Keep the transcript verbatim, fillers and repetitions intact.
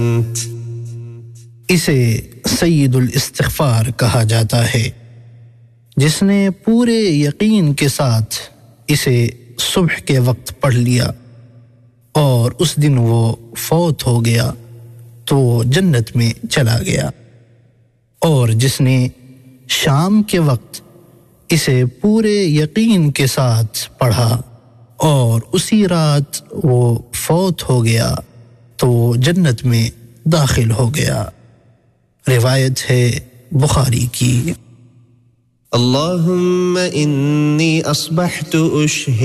इसे सय्यदुल इस्तिग़फ़ार कहा जाता है। जिसने पूरे यकीन के साथ इसे सुबह के वक्त पढ़ लिया और उस दिन वो फौत हो गया तो जन्नत में चला गया, और जिसने शाम के वक्त इसे पूरे यकीन के साथ पढ़ा और उसी रात वो फौत हो गया तो जन्नत में दाखिल हो गया। रिवायत है बुखारी की। अल्लाहुम्मा इन्नी अस्बहतु उशहिदु